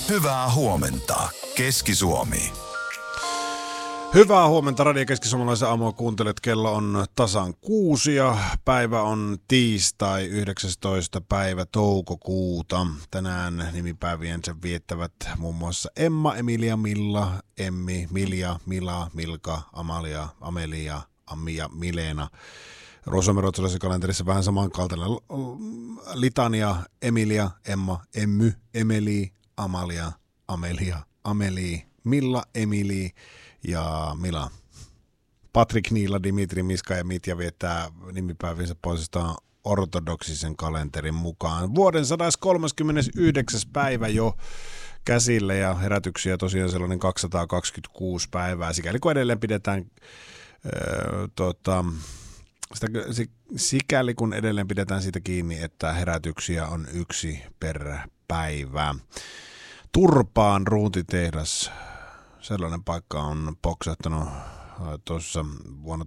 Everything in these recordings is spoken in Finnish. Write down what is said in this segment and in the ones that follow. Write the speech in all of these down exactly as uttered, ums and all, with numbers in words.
Hyvää huomenta, Keski-Suomi. Hyvää huomenta, Radio Keski-Suomalaisen aamua kuuntelet. Kello on tasan kuusi ja päivä on tiistai yhdeksästoista päivä toukokuuta. Tänään nimipäiviensä viettävät muun muassa Emma, Emilia, Milla, Emmi, Milja, Mila, Milka, Amalia, Amelia, Ammia, Milena. Ruosuomen-ruotsalaisessa kalenterissa vähän samankaltainen litania: Emilia, Emma, Emmy, Emeli, Amalia, Amelia, Ameli, Milla, Emili ja Mila. Patrik, Niila, Dimitri, Miska ja Mitja viettää nimipäivinsä poisestaan ortodoksisen kalenterin mukaan. Vuoden sata kolmekymmentäyhdeksän päivä jo käsille ja herätyksiä tosiaan sellainen kaksisataakaksikymmentäkuusi päivää. Sikäli kun edelleen pidetään öö, tota, sitä, sikäli kun edelleen pidetään siitä kiinni, että herätyksiä on yksi per päivä. Turpaan ruutitehdas. Sellainen paikka on poksahtanut tuossa vuonna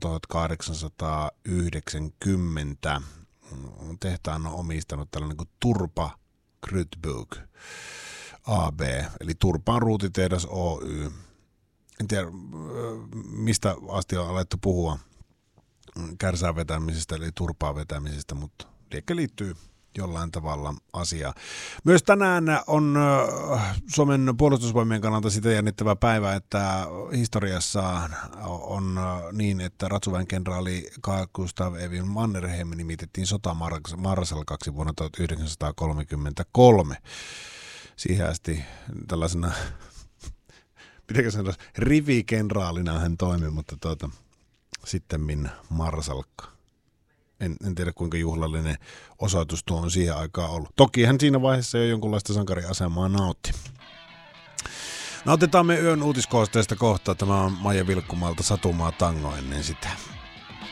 tuhatkahdeksansataayhdeksänkymmentä. Tehtaan on omistanut tällainen kuin Turpa Krutbruk A B, eli Turpaan ruutitehdas Oy. En tiedä, mistä asti on alettu puhua kärsää vetämisestä, eli turpaa vetämisestä, mutta liekkä liittyy jollain tavalla asiaa. Myös tänään on Suomen puolustusvoimien kannalta sitä jännittävä päivä, että historiassa on niin, että ratsuväen kenraali Carl Gustaf Evin Mannerheim nimitettiin sotamarsalkaksi vuonna tuhatyhdeksänsataakolmekymmentäkolme. Siihen asti tällaisena, pitääkö sanoa, rivikenraalina hän toimi, mutta tuota, sittemmin marsalkka. En, en tiedä, kuinka juhlallinen osoitus tuo on siihen aikaan ollut. Toki hän siinä vaiheessa jo jonkunlaista sankariasemaa nautti. Nautitaan me yön uutiskoosteesta kohtaa. Tämä on Maija Vilkkumalta Satumaa tango ennen sitä.